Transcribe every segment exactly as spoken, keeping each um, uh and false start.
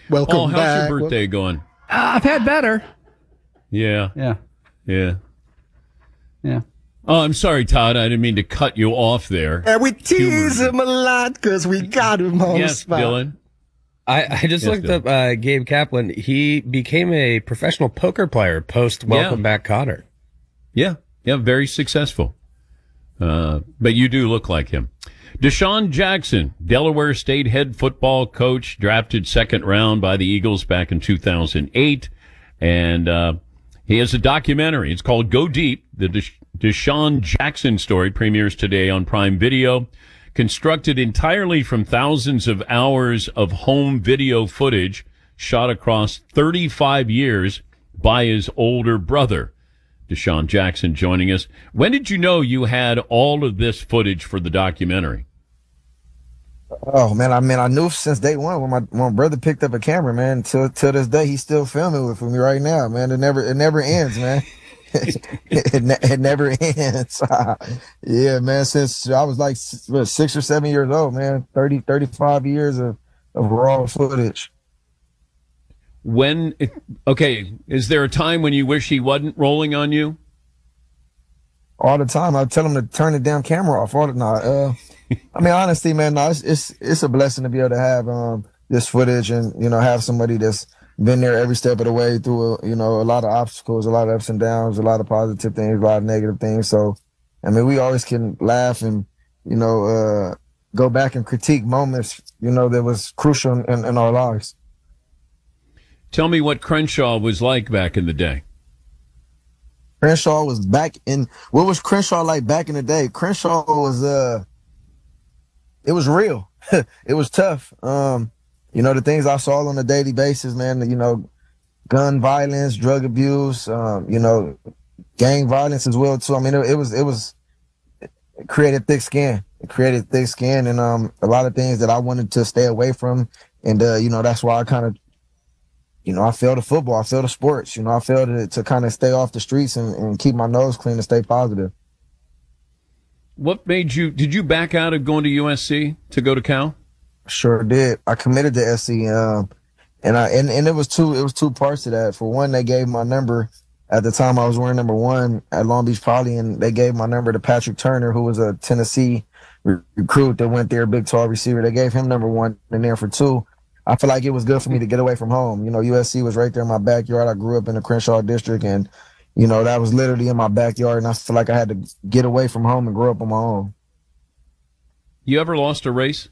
Welcome Oh, how's back. your birthday going? Uh, I've had better. Yeah. Yeah. Yeah. Yeah. Oh, I'm sorry, Todd. I didn't mean to cut you off there. And we tease him a lot because we got him on the Yes, spot. Dylan. I, I just Yes, looked Dylan. up uh, Gabe Kaplan. He became a professional poker player post Welcome Yeah. Back, Cotter. Yeah. Yeah, very successful. Uh, but you do look like him. Deshaun Jackson, Delaware State head football coach, drafted second round by the Eagles back in two thousand eight. And uh, he has a documentary. It's called Go Deep. The Desha- Deshaun Jackson story premieres today on Prime Video. Constructed entirely from thousands of hours of home video footage shot across thirty-five years by his older brother. Deshaun Jackson joining us. When did you know you had all of this footage for the documentary? Oh man, I mean, I knew since day one when my when my brother picked up a camera, man. Till till this day, he's still filming with me right now, man. It never it never ends, man. it, ne- it never ends. Yeah, man. Since I was like s- what, six or seven years old, man. thirty, thirty-five years of of raw footage. When, okay, is there a time when you wish he wasn't rolling on you? All the time, I tell him to turn the damn camera off. All the no, uh, I mean, honestly, man, no, it's, it's it's a blessing to be able to have um this footage and you know have somebody that's been there every step of the way through a, you know a lot of obstacles, a lot of ups and downs, a lot of positive things, a lot of negative things. So, I mean, we always can laugh and you know uh go back and critique moments you know that was crucial in, in, in our lives. Tell me what Crenshaw was like back in the day. Crenshaw was back in what was Crenshaw like back in the day? Crenshaw was uh it was real. It was tough. Um, you know, the things I saw on a daily basis, man, you know, gun violence, drug abuse, um, you know, gang violence as well too. I mean it, it was it was it created thick skin. It created thick skin and um a lot of things that I wanted to stay away from. And uh, you know, that's why I kind of You know, I failed the football. I failed the sports. You know, I failed to, to kind of stay off the streets and, and keep my nose clean and stay positive. What made you, did you back out of going to U S C to go to Cal? Sure did. I committed to S C, um, and I and, and it was two it was two parts to that. For one, they gave my number at the time I was wearing number one at Long Beach Poly, and they gave my number to Patrick Turner, who was a Tennessee re- recruit that went there, big tall receiver. They gave him number one, and then for two, I feel like it was good for me to get away from home. You know, U S C was right there in my backyard. I grew up in the Crenshaw district, and you know that was literally in my backyard, and I feel like I had to get away from home and grow up on my own. You ever lost a race?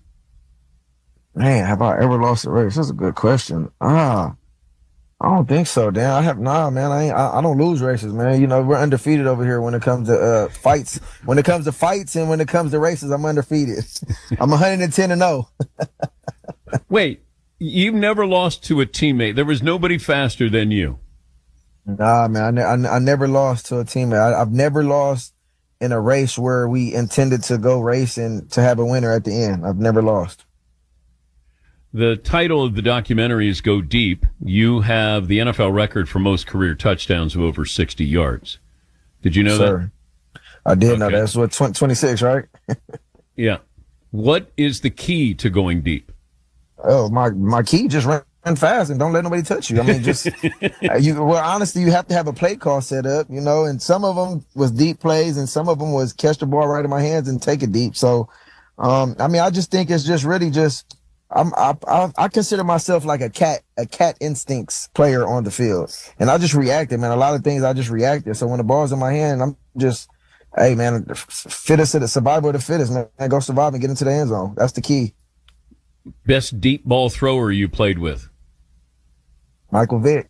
Man, have I ever lost a race? That's a good question. Ah, I don't think so, Dan. I have nah, man. I ain't, I, I don't lose races, man. You know, we're undefeated over here when it comes to uh, fights. When it comes to fights and when it comes to races, I'm undefeated. I'm one hundred ten and oh. Wait, you've never lost to a teammate. There was nobody faster than you. Nah, man. I, ne- I, I never lost to a teammate. I, I've never lost in a race where we intended to go race and to have a winner at the end. I've never lost. The title of the documentary is Go Deep. You have the N F L record for most career touchdowns of over sixty yards. Did you know Sir, I did know Okay. that. That's what, twenty, twenty-six, right? that? Yeah. What is the key to going deep? Oh, my my key just run, run fast and don't let nobody touch you. I mean, just uh, you. Well, honestly, you have to have a play call set up, you know. And some of them was deep plays, and some of them was catch the ball right in my hands and take it deep. So, um, I mean, I just think it's just really just. I'm I, I I consider myself like a cat a cat instincts player on the field, and I just reacted, man. A lot of things I just reacted. So when the ball's in my hand, I'm just, hey, man, fittest of the survival of the fittest, man. Go survive and get into the end zone. That's the key. Best deep ball thrower you played with? Michael Vick.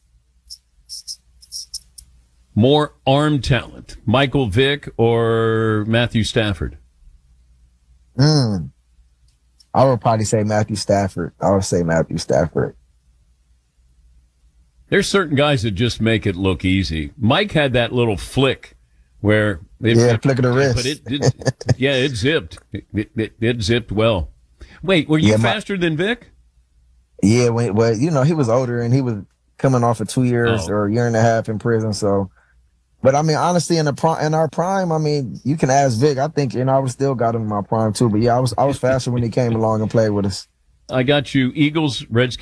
More arm talent, Michael Vick or Matthew Stafford? Hmm. I would probably say Matthew Stafford. I would say Matthew Stafford. There's certain guys that just make it look easy. Mike had that little flick where it, Yeah, flick of the wrist. but it, it yeah, it zipped. It, it, it, it zipped well. Wait, were you Yeah, my- faster than Vic? Yeah, when, well, you know, he was older and he was coming off of two years Oh. or a year and a half in prison. So, but I mean, honestly, in the pri- in our prime, I mean, you can ask Vic. I think, you know, I was still got him in my prime too. But yeah, I was I was faster when he came along and played with us. I got you. Eagles, Redskins.